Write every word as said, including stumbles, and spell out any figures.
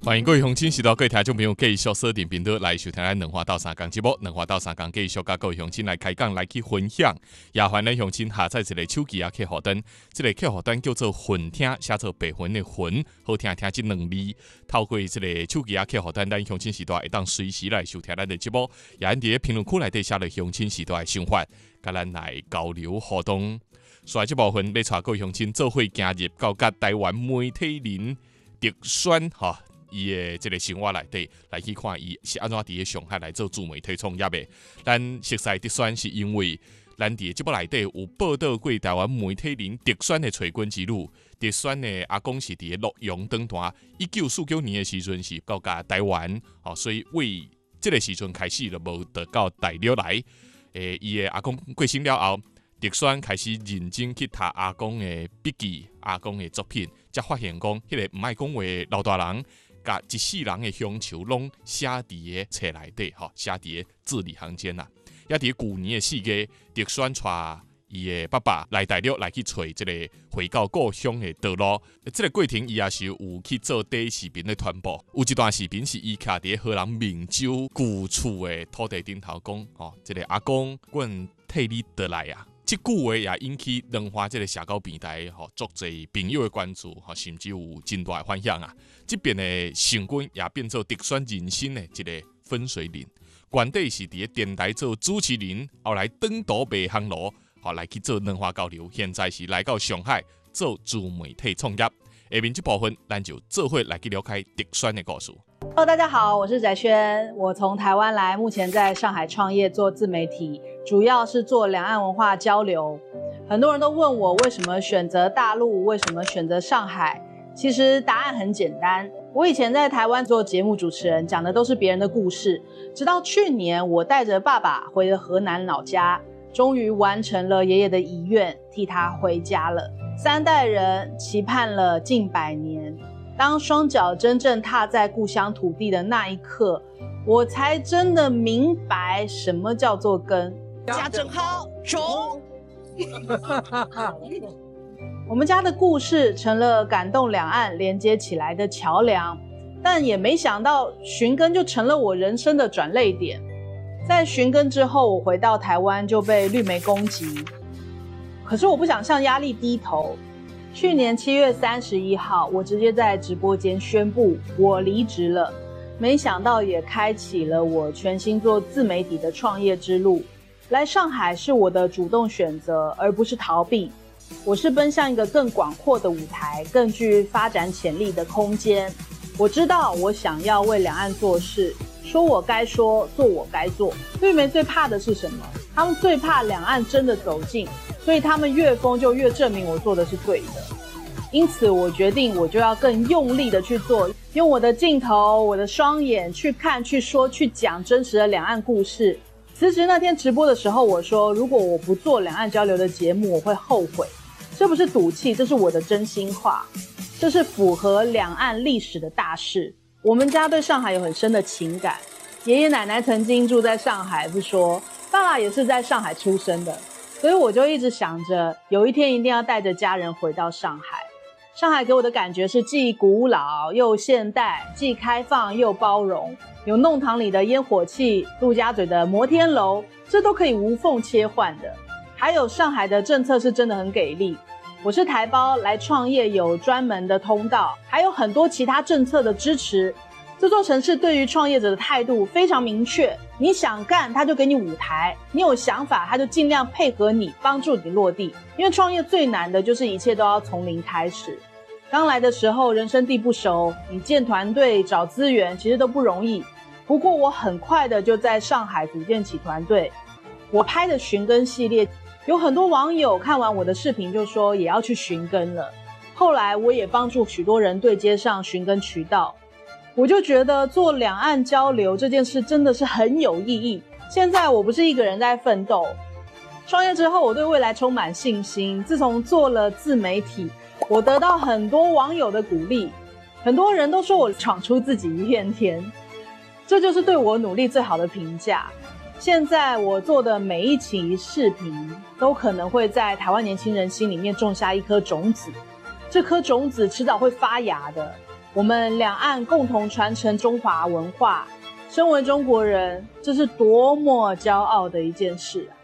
欢迎各位乡亲、时代各位听众朋友继续锁定频道来收听咱两话到三讲节目。两话到三讲继续甲各位乡亲来开讲，来去分享。也欢迎乡亲下载一个手机啊客户端，这个客户端叫做混听，写做白混的混，好听听这两字。透过这个手机啊客户端，咱乡亲时代会当随时来收听咱的节目。也伫咧评论区内底写了乡亲时代的想法，甲咱来交流互动。所以这部分要带各位乡亲做伙行入到甲台湾媒体人特选哈。伊的这个生活内底来去看，伊是安怎伫咧上海来做自媒体创业的。咱熟悉特选是因为咱伫节目内底有报道过台湾媒体人特选的找工之路。特选的阿公是伫咧洛阳长大，一九四九年的时阵是到甲台湾，哦，所以为这个时阵开始就无得到大陆来。诶，伊的阿公过身了后，特选开始认真去读阿公的笔记、阿公的作品，才发现讲，迄个唔爱讲话的老大人。甲一世人的乡愁拢写伫个册内底，吼，写伫个字里行间啦。也伫旧年的四月，特选带伊的爸爸来大陆来去找这个回到故乡的道路。这个过程伊也是有去做第一视频的传播。有一段视频是伊徛伫荷兰明州旧厝的土地顶头讲，吼，这个阿公，阮替你倒来啊！这句话也引起两华这个社交平台吼，足侪朋友的关注，吼，甚至有真大的反响啊！这边的成军也变做特选人生的一个分水岭。原底是伫电台做主持人，后来转岛卖航路，吼来去做文化交流。现在是来到上海做自媒体创业。下面这部分，咱就做伙来去了解特选的故事。 Hello， 大家好，我是翟轩，我从台湾来，目前在上海创业做自媒体，主要是做两岸文化交流。很多人都问我为什么选择大陆，为什么选择上海？其实答案很简单，我以前在台湾做节目主持人，讲的都是别人的故事。直到去年，我带着爸爸回了河南老家，终于完成了爷爷的遗愿，替他回家了。三代人期盼了近百年，当双脚真正踏在故乡土地的那一刻，我才真的明白什么叫做根。 家正好，种。 我们家的故事成了感动两岸连接起来的桥梁，但也没想到寻根就成了我人生的转捩点。在寻根之后，我回到台湾就被绿媒攻击，可是我不想向压力低头。去年七月三十一号，我直接在直播间宣布我离职了，没想到也开启了我全心做自媒体的创业之路。来上海是我的主动选择，而不是逃避。我是奔向一个更广阔的舞台，更具发展潜力的空间。我知道我想要为两岸做事，说我该说，做我该做。绿媒最怕的是什么？他们最怕两岸真的走近，所以他们越疯就越证明我做的是对的。因此我决定我就要更用力的去做，用我的镜头，我的双眼去看，去说，去讲真实的两岸故事。辞职那天直播的时候，我说如果我不做两岸交流的节目，我会后悔。这不是赌气，这是我的真心话，这是符合两岸历史的大事。我们家对上海有很深的情感，爷爷奶奶曾经住在上海不说，爸爸也是在上海出生的，所以我就一直想着有一天一定要带着家人回到上海。上海给我的感觉是既古老又现代，既开放又包容，有弄堂里的烟火气，陆家嘴的摩天楼，这都可以无缝切换的。还有上海的政策是真的很给力，我是台胞来创业有专门的通道，还有很多其他政策的支持。这座城市对于创业者的态度非常明确，你想干他就给你舞台，你有想法他就尽量配合你，帮助你落地。因为创业最难的就是一切都要从零开始。刚来的时候人生地不熟，你建团队找资源其实都不容易。不过我很快的就在上海组建起团队。我拍的寻根系列，有很多网友看完我的视频就说也要去寻根了。后来我也帮助许多人对接上寻根渠道。我就觉得做两岸交流这件事真的是很有意义。现在我不是一个人在奋斗，创业之后我对未来充满信心。自从做了自媒体，我得到很多网友的鼓励，很多人都说我闯出自己一片天，这就是对我努力最好的评价。现在我做的每一期视频都可能会在台湾年轻人心里面种下一颗种子，这颗种子迟早会发芽的。 我们两岸共同传承中华文化，身为中国人，这是多么骄傲的一件事啊！